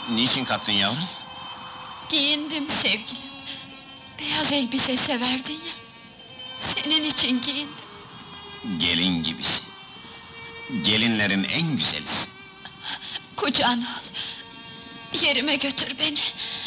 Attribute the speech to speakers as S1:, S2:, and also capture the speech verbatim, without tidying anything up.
S1: Niçin kalktın yavrum?
S2: Giyindim sevgilim. Beyaz elbise severdin ya. Senin için giyindim.
S1: Gelin gibisi. Gelinlerin en güzelisi.
S2: Kucağına al. Yerime götür beni.